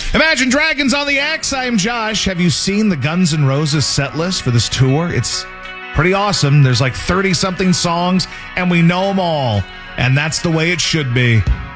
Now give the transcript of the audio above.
Imagine Dragons on the X. I'm Josh. Have you seen the Guns N' Roses set list for this tour? It's pretty awesome. There's like 30-something songs, and we know them all. And that's the way it should be.